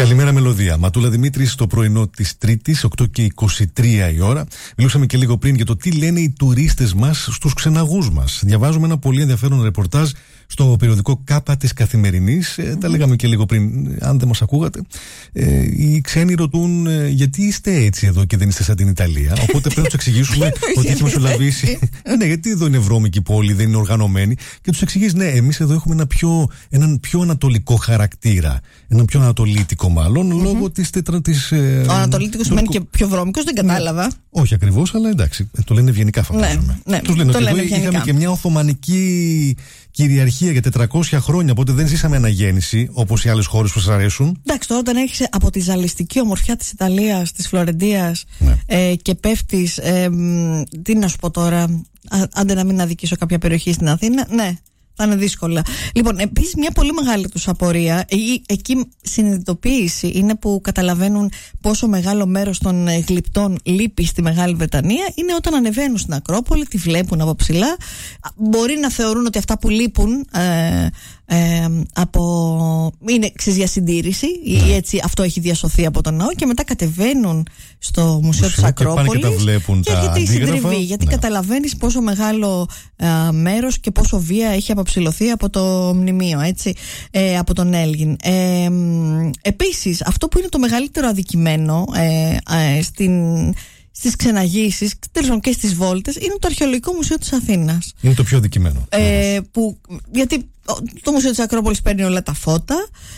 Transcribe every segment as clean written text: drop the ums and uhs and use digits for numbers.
Καλημέρα Μελωδία. Ματούλα Δημήτρη στο πρωινό της Τρίτης, 8:23 η ώρα. Μιλούσαμε και λίγο πριν για το τι λένε οι τουρίστες μας στους ξεναγούς μας. Διαβάζουμε ένα πολύ ενδιαφέρον ρεπορτάζ στο περιοδικό Κάπα της Καθημερινής. Τα λέγαμε και λίγο πριν, αν δεν μας ακούγατε. Οι ξένοι ρωτούν γιατί είστε έτσι εδώ και δεν είστε σαν την Ιταλία. Οπότε πρέπει να τους εξηγήσουμε ότι έχει μεσολαβήσει. Ναι, γιατί εδώ είναι βρώμικη πόλη, δεν είναι οργανωμένη. Και τους εξηγείς, ναι, εμείς εδώ έχουμε έναν πιο ανατολικό χαρακτήρα. Έναν πιο ανατολίτικο μάλλον, λόγω της Ο ανατολίτικος σημαίνει και πιο βρώμικος, δεν κατάλαβα. Όχι ακριβώς, αλλά εντάξει, το λένε ευγενικά φαντάζομαι. Ναι, τους λένε ότι εδώ είχαμε και μια Οθωμανική κυριαρχία για 400 χρόνια, οπότε δεν ζήσαμε αναγέννηση όπως οι άλλες χώρες που σας αρέσουν. Εντάξει, τώρα όταν έχεις από τη ζαλιστική ομορφιά της Ιταλίας, της Φλωρεντίας, και πέφτεις. Τι να σου πω τώρα, άντε να μην αδικήσω κάποια περιοχή στην Αθήνα, ναι. Θα είναι δύσκολα. Λοιπόν, επίσης μια πολύ μεγάλη τους απορία, εκεί συνειδητοποίηση είναι που καταλαβαίνουν πόσο μεγάλο μέρος των γλυπτών λείπει στη Μεγάλη Βρετανία, είναι όταν ανεβαίνουν στην Ακρόπολη, τη βλέπουν από ψηλά, μπορεί να θεωρούν ότι αυτά που λείπουν είναι για συντήρηση ή έτσι αυτό έχει διασωθεί από τον ναό, και μετά κατεβαίνουν στο Μουσείο της Ακρόπολης και έρχεται η συντριβή, γιατί καταλαβαίνεις πόσο μεγάλο μέρος και πόσο βία έχει αποψηλωθεί από το μνημείο, έτσι, από τον Έλγιν. Επίσης, αυτό που είναι το μεγαλύτερο αδικημένο στις ξεναγήσεις, τέλος πάντων και στις βόλτες, είναι το Αρχαιολογικό Μουσείο της Αθήνας. Είναι το πιο αδικημένο. Γιατί το Μουσείο της Ακρόπολης παίρνει όλα τα φώτα.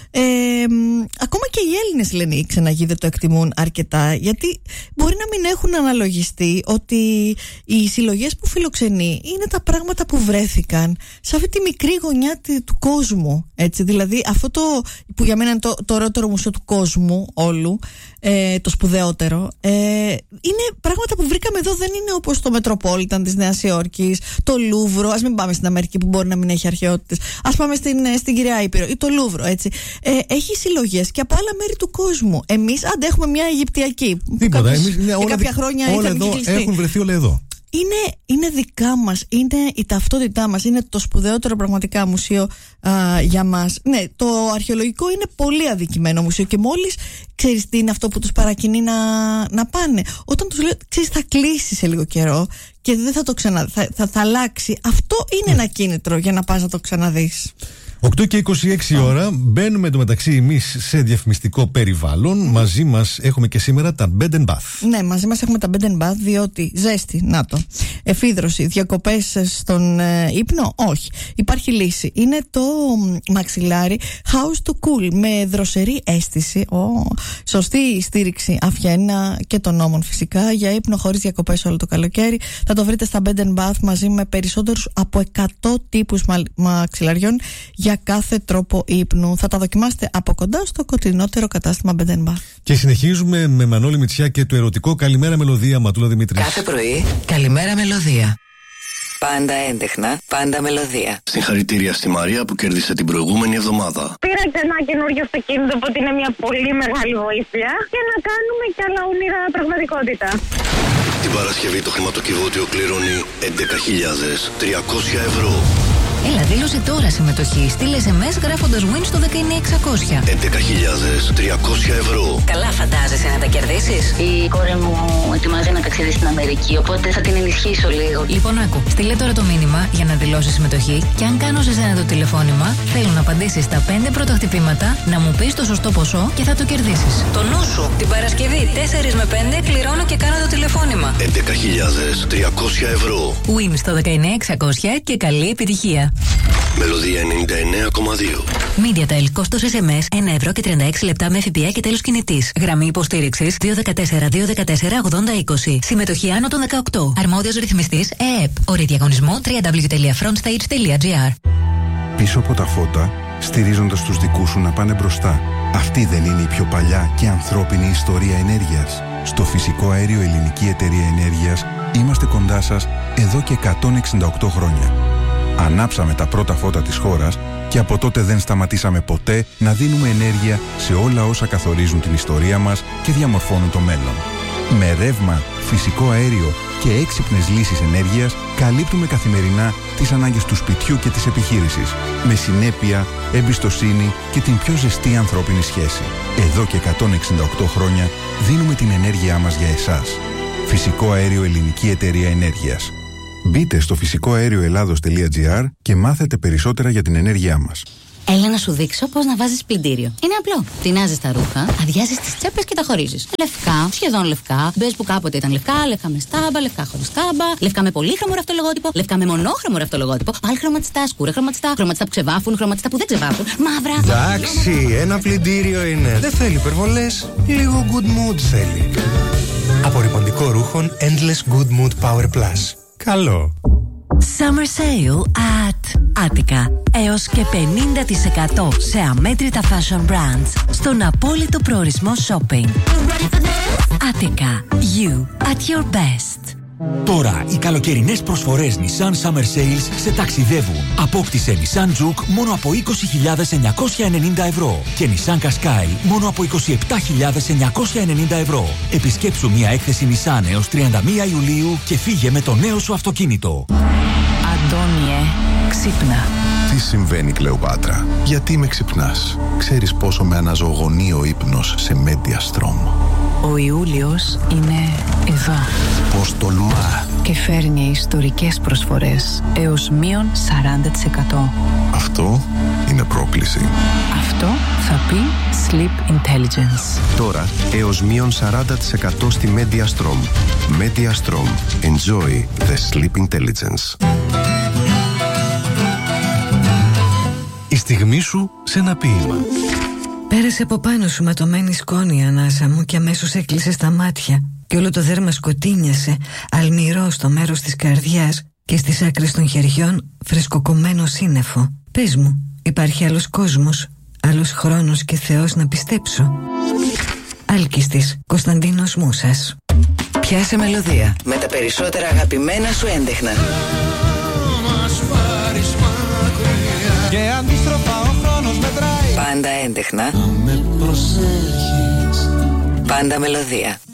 Ακόμα και οι Έλληνες, λένε, οι ξεναγοί δεν το εκτιμούν αρκετά, γιατί μπορεί να μην έχουν αναλογιστεί ότι οι συλλογές που φιλοξενεί είναι τα πράγματα που βρέθηκαν σε αυτή τη μικρή γωνιά του κόσμου, έτσι. Δηλαδή αυτό που για μένα είναι το ωραιότερο μουσείο του κόσμου όλου, το σπουδαιότερο, είναι πράγματα που βρήκαμε εδώ. Δεν είναι όπως το Μετροπόλιταν της Νέας Υόρκης, το Λούβρο. Ας μην πάμε στην Αμερική που μπορεί να μην έχει αρχαιότητες. Ας πάμε στην Κυρία Ήπειρο ή το Λούβρο, έτσι. Έχει συλλογές και από άλλα μέρη του κόσμου. Εμείς αντέχουμε μια Αιγυπτιακή. Τίποτα. Κάποια χρόνια όλα εδώ έχουν βρεθεί όλα εδώ. Είναι δικά μας, είναι η ταυτότητά μας, είναι το σπουδαιότερο πραγματικά μουσείο για μας. Ναι, το αρχαιολογικό είναι πολύ αδικημένο μουσείο, και μόλις ξέρεις τι είναι αυτό που τους παρακινεί να πάνε. Όταν τους λέω, ξέρεις, θα κλείσει σε λίγο καιρό και δεν θα το θα αλλάξει. Αυτό είναι ένα κίνητρο για να πας να το ξαναδείς. 8:26 ώρα, μπαίνουμε εντωμεταξύ εμείς σε διαφημιστικό περιβάλλον. Μαζί μας έχουμε και σήμερα τα Bed and Bath. Ναι, μαζί μας έχουμε τα Bed and Bath, διότι ζέστη, να το, εφίδρωση, διακοπές στον ύπνο, όχι. Υπάρχει λύση. Είναι το μαξιλάρι House to Cool με δροσερή αίσθηση, σωστή στήριξη αφιένα και των νόμων φυσικά, για ύπνο χωρίς διακοπές όλο το καλοκαίρι. Θα το βρείτε στα Bed and Bath μαζί με περισσότερους από 100 τύπους μαξιλαριών για κάθε τρόπο ύπνου. Θα τα δοκιμάσετε από κοντά στο κοντινότερο κατάστημα Bed and Bath. Και συνεχίζουμε με Μανώλη Μητσιά και το ερωτικό Καλημέρα Μελωδία, Ματούλα Δημήτρη. Κάθε πρωί Καλημέρα Μελωδία. Πάντα έντεχνα, πάντα μελωδία. Συγχαρητήρια στη Μαρία που κέρδισε την προηγούμενη εβδομάδα. Πήρα και ένα καινούριο αυτοκίνητο, οπότε είναι μια πολύ μεγάλη βοήθεια, και να κάνουμε κι άλλα όνειρα πραγματικότητα. Την Παρασκευή το χρηματοκιβώτιο κληρώνει 11.300 ευρώ. Έλα, δήλωσε τώρα συμμετοχή. Στείλε SMS γράφοντας WIN στο 19600. 11.300 ευρώ. Καλά, φαντάζεσαι να τα κερδίσεις. Η κόρη μου ετοιμάζει ένα ταξίδι στην Αμερική, οπότε θα την ενισχύσω λίγο. Λοιπόν, άκου. Στείλε τώρα το μήνυμα για να δηλώσει συμμετοχή, και αν κάνω σε σένα το τηλεφώνημα, θέλω να απαντήσεις τα 5 πρώτα χτυπήματα, να μου πεις το σωστό ποσό και θα το κερδίσεις. Το νου σου. Την Παρασκευή 4 με 5 κληρώνω και κάνω το τηλεφώνημα. 11.300 ευρώ. WIN στο 19600 και καλή επιτυχία. Μελωδία 99,2. MediaTel, κόστος SMS 1 ευρώ και 36 λεπτά με ΦΠΑ και τέλος κινητής. Γραμμή υποστήριξης 214-214-8020. Συμμετοχή άνω των 18. Αρμόδιος ρυθμιστής ΕΕΠ. Όροι διαγωνισμού www.frontstage.gr. Πίσω από τα φώτα, στηρίζοντας τους δικούς σου να πάνε μπροστά. Αυτή δεν είναι η πιο παλιά και ανθρώπινη ιστορία ενέργειας? Στο φυσικό αέριο Ελληνική Εταιρεία Ενέργειας είμαστε κοντά σας εδώ και 168 χρόνια. Ανάψαμε τα πρώτα φώτα της χώρας και από τότε δεν σταματήσαμε ποτέ να δίνουμε ενέργεια σε όλα όσα καθορίζουν την ιστορία μας και διαμορφώνουν το μέλλον. Με ρεύμα, φυσικό αέριο και έξυπνες λύσεις ενέργειας καλύπτουμε καθημερινά τις ανάγκες του σπιτιού και της επιχείρησης. Με συνέπεια, εμπιστοσύνη και την πιο ζεστή ανθρώπινη σχέση. Εδώ και 168 χρόνια δίνουμε την ενέργειά μας για εσάς. Φυσικό αέριο Ελληνική Εταιρεία Ενέργειας. Μπείτε στο φυσικοαέρioελλάδος.gr και μάθετε περισσότερα για την ενέργειά μας. Έλα να σου δείξω πώς να βάζεις πλυντήριο. Είναι απλό. Τεινάζεις τα ρούχα, αδειάζεις τις τσέπες και τα χωρίζεις. Λευκά, σχεδόν λευκά. Μπες που κάποτε ήταν λευκά, λευκά με στάμπα, λευκά χωρίς στάμπα, λευκά με πολύχρωμο ραυτολογότυπο, λευκά με μονόχρωμο ραυτολογότυπο, πάλι χρωματιστά, σκούρα χρωματιστά, χρωματιστά που ξεβάφουν, χρωματιστά που δεν ξεβάφουν, μαύρα. Εντάξει, ένα πλυντήριο είναι. Δεν θέλει υπερβολές. Λίγο good mood θέλει. Απορρυπαντικό ρούχων Endless Good Mood Power Plus. Καλό. Summer Sale at Attica. Έως και 50% σε αμέτρητα fashion brands στον απόλυτο προορισμό shopping. Attica. You at your best. Τώρα οι καλοκαιρινές προσφορές Nissan Summer Sales σε ταξιδεύουν. Απόκτησε Nissan Juke μόνο από 20.990 ευρώ και Nissan Qashqai μόνο από 27.990 ευρώ. Επισκέψου μια έκθεση Nissan έως 31 Ιουλίου και φύγε με το νέο σου αυτοκίνητο. Αντώνιε, ξύπνα. Τι συμβαίνει, Κλεοπάτρα? Γιατί με ξυπνάς? Ξέρεις πόσο με αναζωογονεί ο ύπνος σε Mediastrom? Ο Ιούλιος είναι εδώ. Πώς τολμά? Και φέρνει ιστορικές προσφορές έως μείον 40%. Αυτό είναι πρόκληση. Αυτό θα πει Sleep Intelligence. Τώρα έως μείον 40% στη Mediastrom. Mediastrom. Enjoy the Sleep Intelligence. Η στιγμή σου σε ένα ποίημα. Πέρασε από πάνω σου ματωμένη σκόνη η ανάσα μου και αμέσως έκλεισε τα μάτια και όλο το δέρμα σκοτίνιασε, αλμυρό στο μέρος της καρδιάς και στις άκρες των χεριών φρεσκοκομμένο σύννεφο. Πες μου, υπάρχει άλλος κόσμος, άλλος χρόνος και Θεός να πιστέψω? Άλκης, Κωνσταντίνος Μούσας. Πιάσε μελωδία με τα περισσότερα αγαπημένα σου έντεχνα. Και αντίστροφα ο χρόνος μετράει. Πάντα έντεχνα. Με προσέχεις. Πάντα μελωδία.